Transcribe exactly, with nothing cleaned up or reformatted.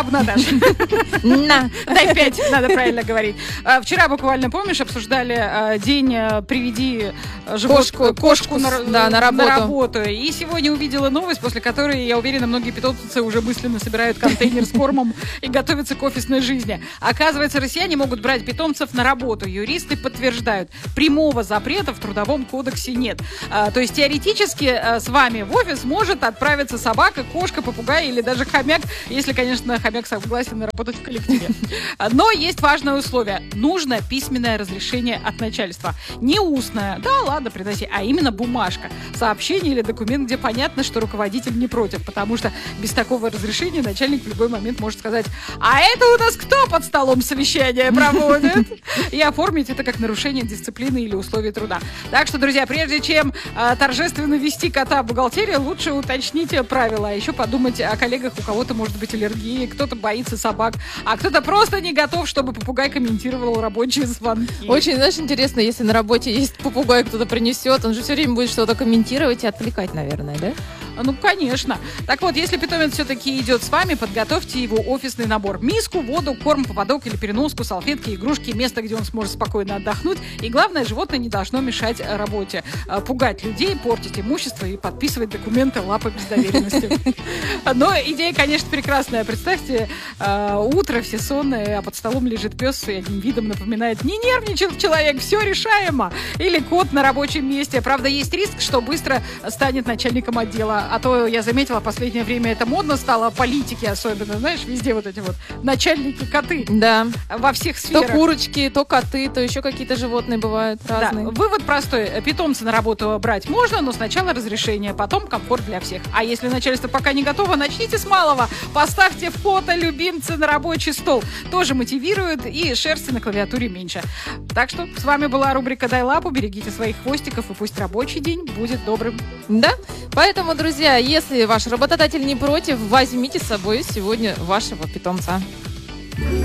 лапу, Наташа. На. Дай пять, надо правильно говорить. Вчера буквально, помнишь, обсуждали день «Приведи кошку, кошку на, да, на, работу. на работу». И сегодня увидела новость, после которой, я уверена, многие питомцы уже мысленно собирают контейнер с кормом и готовятся к офисной жизни. Оказывается, россияне могут брать питомцев на работу. Юристы подтверждают, прямого запрета в Трудовом кодексе нет. А, то есть теоретически а, с вами в офис может отправиться собака, кошка, попугай или даже хомяк, если, конечно, хомяк согласен работать в коллективе. Но есть важное условие. Нужно письменное разрешение от начальства. Не устное, да ладно, приноси, а именно бумажка. Сообщение или документ, где понятно, что руководитель не против, потому что без такого разрешения начальник в любой момент может сказать: а это у нас кто под столом совещание проводит? И оформить это как нарушение дисциплины или условий труда. Так что, друзья, прежде чем э, торжественно вести кота в бухгалтерию, лучше уточните правила, а еще подумайте о коллегах, у кого-то может быть аллергия, кто-то боится собак, а кто-то просто не готов, чтобы попугай комментировал рабочие звонки. Очень, знаешь, интересно, если на работе есть попугай, кто-то принесет, он же все время будет что-то комментировать и отвлекать, наверное, да? Ну, конечно. Так вот, если питомец все-таки идет с вами, подготовьте его офисный набор. Миску, воду, корм, поводок или переноску, салфетки, игрушки, место, где он сможет спокойно отдохнуть. И главное, животное не должно мешать работе. Пугать людей, портить имущество и подписывать документы лапой без доверенности. Но идея, конечно, прекрасная. Представьте, утро, все сонные, а под столом лежит пес и одним видом напоминает: не нервничал человек, все решаемо. Или кот на рабочем месте. Правда, есть риск, что быстро станет начальником отдела. А то я заметила, в последнее время это модно стало, политики особенно, знаешь, везде вот эти вот начальники коты. Да. Во всех сферах. То курочки, то коты, то еще какие-то животные бывают разные. Да. Вывод простой. Питомца на работу брать можно, но сначала разрешение, потом комфорт для всех. А если начальство пока не готово, начните с малого. Поставьте фото любимца на рабочий стол. Тоже мотивирует, и шерсти на клавиатуре меньше. Так что с вами была рубрика «Дай лапу». Берегите своих хвостиков, и пусть рабочий день будет добрым. Да? Поэтому, друзья, если ваш работодатель не против, возьмите с собой сегодня вашего питомца.